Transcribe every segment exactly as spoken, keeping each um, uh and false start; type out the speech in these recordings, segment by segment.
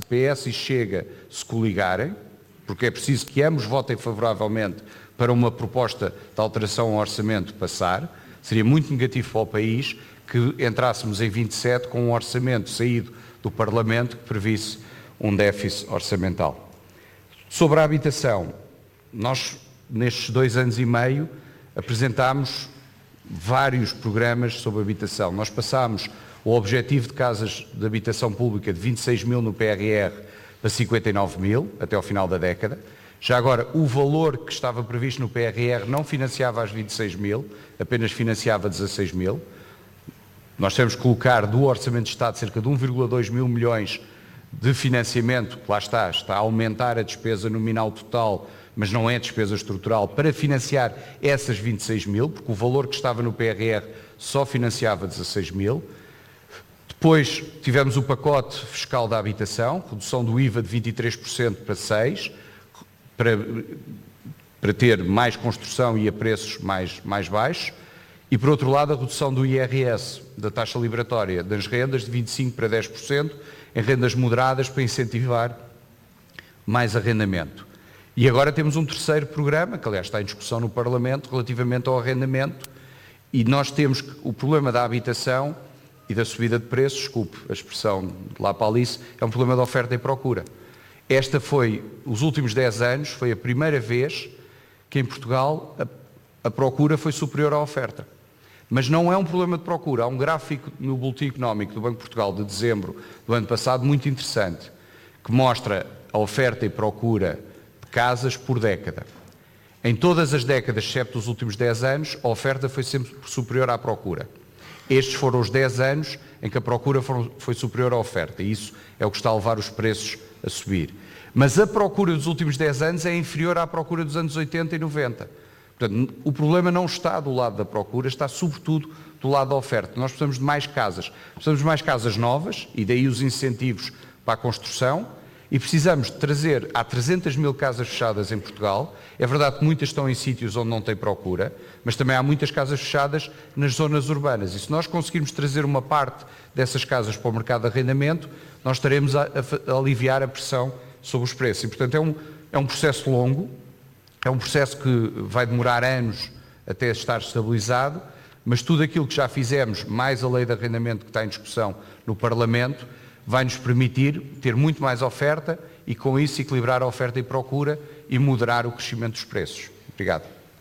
P S e Chega se coligarem, porque é preciso que ambos votem favoravelmente para uma proposta de alteração ao orçamento passar. Seria muito negativo para o país que entrássemos em vinte e sete com um orçamento saído do Parlamento que previsse um déficit orçamental. Sobre a habitação, nós nestes dois anos e meio apresentámos vários programas sobre habitação. Nós passámos o objetivo de casas de habitação pública de vinte e seis mil no P R R para cinquenta e nove mil até ao final da década. Já agora, o valor que estava previsto no P R R não financiava as vinte e seis mil, apenas financiava dezasseis mil. Nós temos que colocar do Orçamento de Estado cerca de um vírgula dois mil milhões de financiamento, que lá está, está a aumentar a despesa nominal total, mas não é despesa estrutural, para financiar essas vinte e seis mil, porque o valor que estava no P R R só financiava dezasseis mil. Depois tivemos o pacote fiscal da habitação, redução do I V A de vinte e três por cento para seis por cento, para, para ter mais construção e a preços mais, mais baixos. E, por outro lado, a redução do I R S, da taxa liberatória das rendas, de vinte e cinco por cento para dez por cento, em rendas moderadas, para incentivar mais arrendamento. E agora temos um terceiro programa, que aliás está em discussão no Parlamento, relativamente ao arrendamento, e nós temos o problema da habitação e da subida de preços, desculpe a expressão de lá para Alice, é um problema de oferta e procura. Esta foi, os últimos dez anos, foi a primeira vez que em Portugal a, a procura foi superior à oferta. Mas não é um problema de procura. Há um gráfico no Boletim Económico do Banco de Portugal de dezembro do ano passado muito interessante, que mostra a oferta e procura de casas por década. Em todas as décadas, exceto os últimos dez anos, a oferta foi sempre superior à procura. Estes foram os dez anos em que a procura foi superior à oferta, e isso é o que está a levar os preços a subir. Mas a procura dos últimos dez anos é inferior à procura dos anos oitenta e noventa. Portanto, o problema não está do lado da procura, está sobretudo do lado da oferta. Nós precisamos de mais casas. Precisamos de mais casas novas, e daí os incentivos para a construção, e precisamos de trazer, há trezentas mil casas fechadas em Portugal. É verdade que muitas estão em sítios onde não tem procura, mas também há muitas casas fechadas nas zonas urbanas. E se nós conseguirmos trazer uma parte dessas casas para o mercado de arrendamento, nós estaremos a, a, a aliviar a pressão sobre os preços. E, portanto, é um, é um processo longo, é um processo que vai demorar anos até estar estabilizado, mas tudo aquilo que já fizemos, mais a lei de arrendamento que está em discussão no Parlamento, vai-nos permitir ter muito mais oferta e, com isso, equilibrar a oferta e procura e moderar o crescimento dos preços. Obrigado.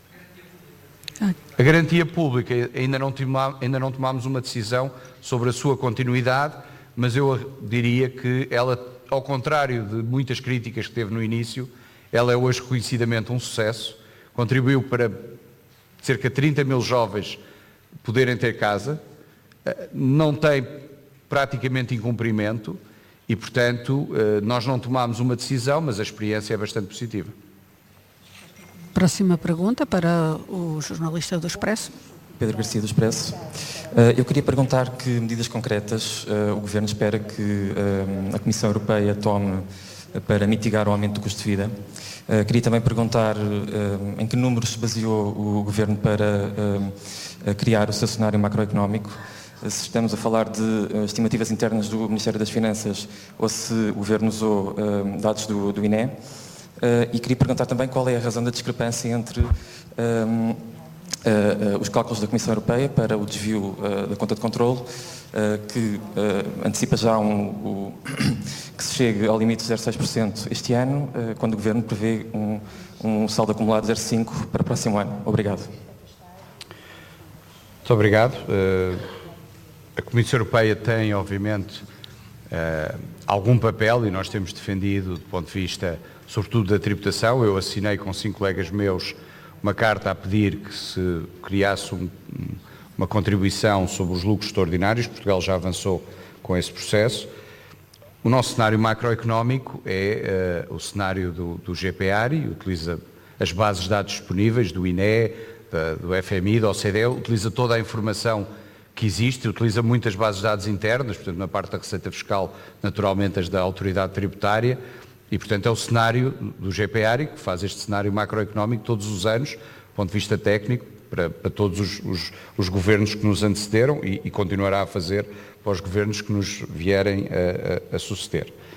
A garantia pública, ainda não, toma, ainda não tomámos uma decisão sobre a sua continuidade, mas eu diria que ela, ao contrário de muitas críticas que teve no início, ela é hoje reconhecidamente um sucesso, contribuiu para cerca de trinta mil jovens poderem ter casa, não tem praticamente incumprimento e, portanto, nós não tomámos uma decisão, mas a experiência é bastante positiva. Próxima pergunta para o jornalista do Expresso. Pedro Garcia do Expresso. Eu queria perguntar que medidas concretas o Governo espera que a Comissão Europeia tome para mitigar o aumento do custo de vida. Queria também perguntar em que números se baseou o Governo para criar o seu cenário macroeconómico. Se estamos a falar de uh, estimativas internas do Ministério das Finanças ou se o Governo usou uh, dados do, do I N E. Uh, e queria perguntar também qual é a razão da discrepância entre uh, uh, uh, os cálculos da Comissão Europeia para o desvio uh, da conta de controle, uh, que uh, antecipa já um, o, que se chegue ao limite de zero vírgula seis por cento este ano, uh, quando o Governo prevê um, um saldo acumulado de zero vírgula cinco por cento para o próximo ano. Obrigado. Muito obrigado. Uh... A Comissão Europeia tem, obviamente, uh, algum papel e nós temos defendido, do ponto de vista, sobretudo, da tributação. Eu assinei com cinco colegas meus uma carta a pedir que se criasse um, uma contribuição sobre os lucros extraordinários. Portugal já avançou com esse processo. O nosso cenário macroeconómico é uh, o cenário do, do G P A R I, utiliza as bases de dados disponíveis do I N E, da, do F M I, da O C D E, utiliza toda a informação que existe, utiliza muitas bases de dados internas, portanto, na parte da Receita Fiscal, naturalmente as da Autoridade Tributária, e, portanto, é o cenário do G P A R I, que faz este cenário macroeconómico todos os anos, do ponto de vista técnico, para, para todos os, os, os governos que nos antecederam e, e continuará a fazer para os governos que nos vierem a, a, a suceder.